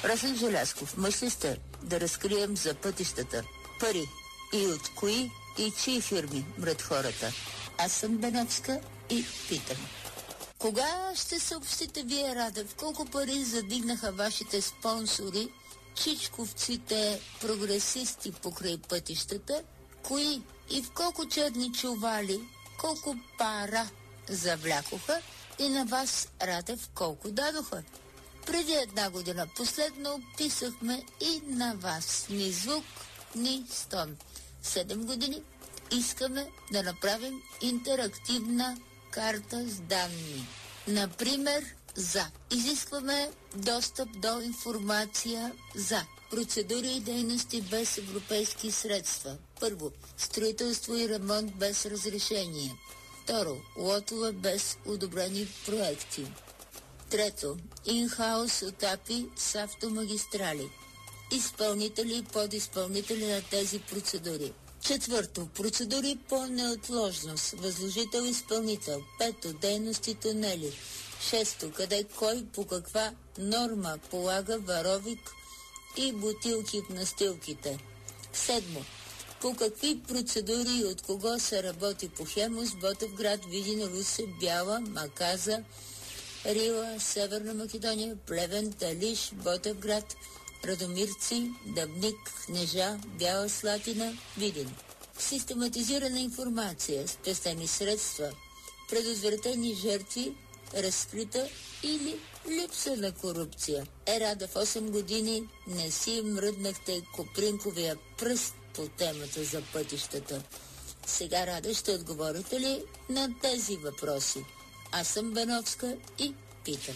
Росен Желязков, мъж ли сте да разкрием за пътищата? Пари. И от кои и чии фирми мрат хората? Аз съм Беновска и питам. Кога ще съобщите вие, Радев, колко пари задигнаха вашите спонсори, чичковците, прогресисти покрай пътищата, кои и в колко черни чували, колко пара завлякоха и на вас, Радев, колко дадоха? Преди 1 година последно описахме и на вас. Ни звук, ни стон. 7 години искаме да направим интерактивна карта с данни. Например, изискваме достъп до информация за процедури и дейности без европейски средства. Първо, строителство и ремонт без разрешение. Второ, лотове без одобрени проекти. Трето, инхаус етапи с автомагистрали. Изпълнители и подизпълнители на тези процедури. Четвърто, процедури по неотложност. Възложител-изпълнител. Пето, дейности тунели. Шесто, къде кой по каква норма полага варовик и бутилки в настилките. Седмо, по какви процедури и от кого се работи по Хемус, Ботевград, Видин, Русе, Бяла, Маказа, Рила, Северна Македония, Плевен, Талиш, Ботевград, Радомирци, Дъбник, Кнежа, Бяла Слатина, Видин. Систематизирана информация, спестени средства, предотвратени жертви, разкрита или липса на корупция. Рада, в 8 години не си мръднахте копринковия пръст по темата за пътищата. Сега, Рада, ще отговорите ли на тези въпроси? Аз съм Беновска и питам.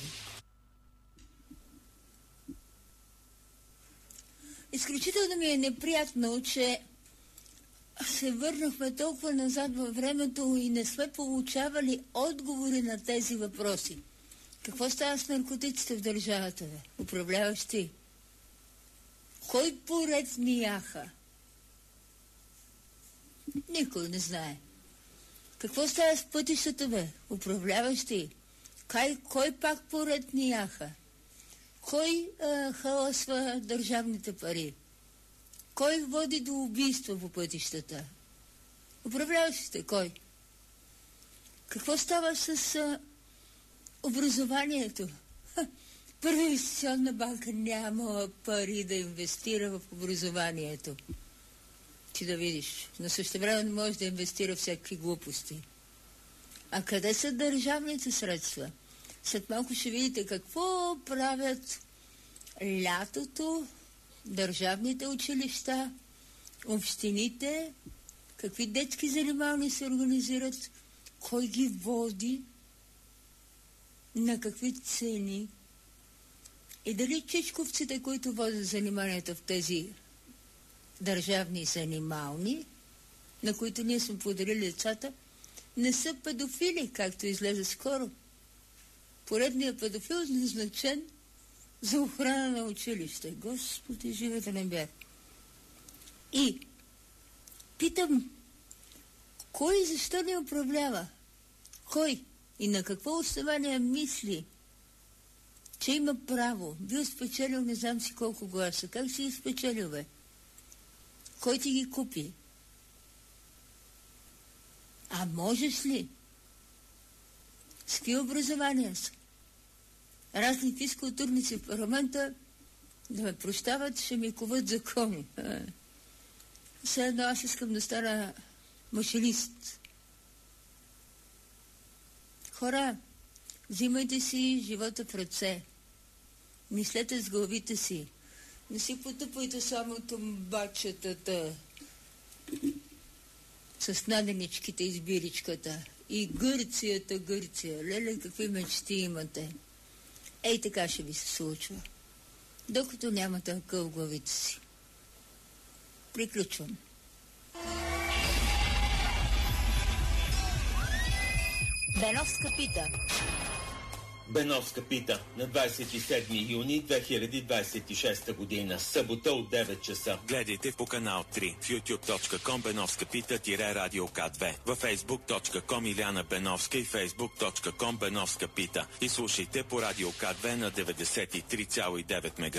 Изключително ми е неприятно, че се върнахме толкова назад във времето и не сме получавали отговори на тези въпроси. Какво става с наркотиците в държавата, бе? Управляващи? Кой поред ни яха? Никой не знае. Какво става с пътищата, бе? Управляващи? Кой пак поред ни яха? Кой халасва държавните пари? Кой води до убийства по пътищата? Управляващите, кой? Какво става с образованието? Първа инвестиционна банка няма пари да инвестира в образованието. Ти да видиш. Но също време не може да инвестира всякакви глупости. А къде са държавните средства? След малко ще видите какво правят лятото държавните училища, общините, какви детски занимални се организират, кой ги води, на какви цени и дали чичковците, които водят заниманията в тези държавни занимални, на които ние сме подарили децата, не са педофили, както излезе скоро. Поредният педофил е назначен за охрана на училище. Господи, живете не бях. И питам, кой и защо ни управлява? Кой и на какво основание мисли, че има право? Бил спечелил не знам си колко гласа. Как си ги спечелил, бе? Кой ти ги купи? А можеш ли? С какви образования са? Разни физкултурници в парламента да ме прощават, ще ми коват закони. Все едно аз искам да стана машинист. Хора, взимайте си живота в ръце. Мислете с главите си. Не си потъпвайте само тумбачетата с наденичките и сбиричката. И Гърция. Леле, какви мечти имате. Ей така ще ви се случва. Докато нямате акъл в главите си. Приключвам. Беновска пита. Беновска пита на 27 юни 2026 година. Събота от 9 часа. Гледайте по канал 3 в youtube.com Беновска пита-радио К2, във facebook.com Иляна Беновска и facebook.com Беновска пита. И слушайте по радио К2 на 93,9 МГц.